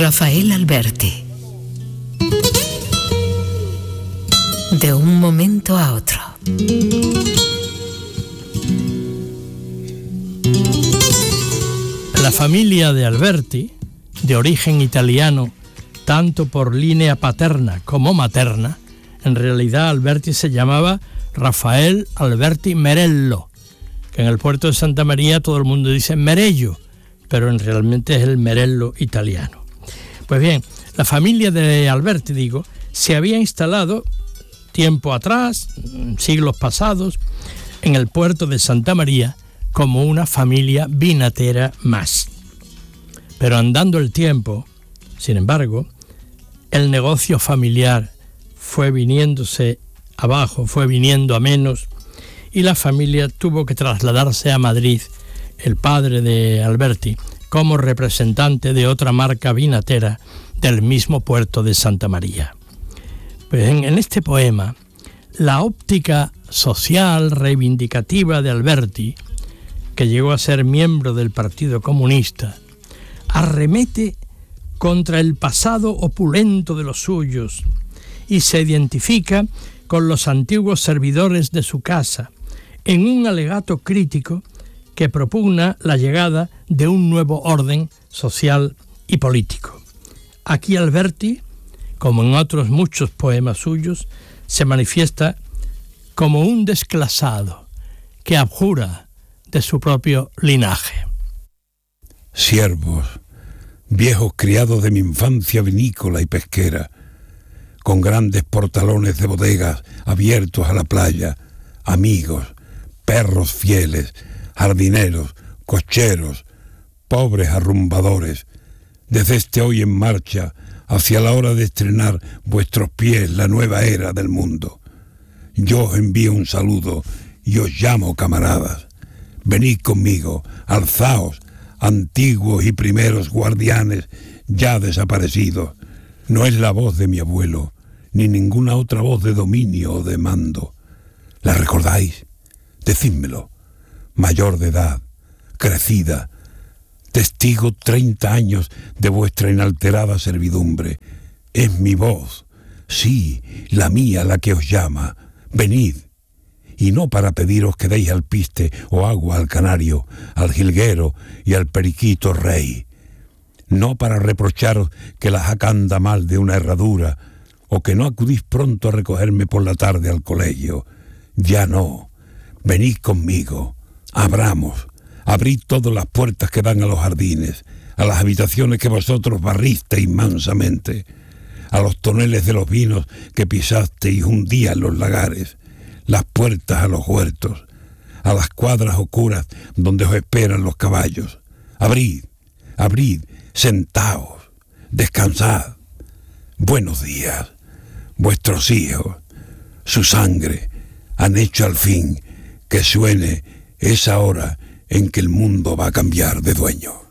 Rafael Alberti. De un momento a otro. La familia de Alberti, de origen italiano, tanto por línea paterna como materna, en realidad Alberti se llamaba Rafael Alberti Merello, que en el puerto de Santa María todo el mundo dice Merello, pero realmente es el Merello italiano. Pues bien, la familia de Alberti, se había instalado tiempo atrás, siglos pasados, en el puerto de Santa María como una familia vinatera más. Pero andando el tiempo, sin embargo, el negocio familiar fue viniéndose abajo, fue viniendo a menos, y la familia tuvo que trasladarse a Madrid, el padre de Alberti, como representante de otra marca vinatera del mismo puerto de Santa María. Pues en este poema, la óptica social reivindicativa de Alberti, que llegó a ser miembro del Partido Comunista, arremete contra el pasado opulento de los suyos y se identifica con los antiguos servidores de su casa en un alegato crítico que propugna la llegada de un nuevo orden social y político. Aquí Alberti, como en otros muchos poemas suyos, se manifiesta como un desclasado que abjura de su propio linaje. Siervos, viejos criados de mi infancia vinícola y pesquera, con grandes portalones de bodegas abiertos a la playa, amigos, perros fieles, jardineros, cocheros, pobres arrumbadores, desde este hoy en marcha hacia la hora de estrenar vuestros pies la nueva era del mundo. Yo os envío un saludo y os llamo camaradas. Venid conmigo, alzaos, antiguos y primeros guardianes ya desaparecidos. No es la voz de mi abuelo, ni ninguna otra voz de dominio o de mando. ¿La recordáis? Decídmelo. Mayor de edad, crecida, testigo 30 años de vuestra inalterada servidumbre. Es mi voz, sí, la mía la que os llama. Venid. Y no para pediros que deis alpiste o agua al canario, al jilguero y al periquito rey. No para reprocharos que la jaca anda mal de una herradura, o que no acudís pronto a recogerme por la tarde al colegio. Ya no. Venid conmigo. Abramos. Abrid todas las puertas que dan a los jardines, a las habitaciones que vosotros barristeis mansamente, a los toneles de los vinos que pisasteis un día en los lagares, las puertas a los huertos, a las cuadras oscuras donde os esperan los caballos. Abrid, abrid, sentaos, descansad. Buenos días. Vuestros hijos, su sangre, han hecho al fin que suene esa hora en que el mundo va a cambiar de dueño.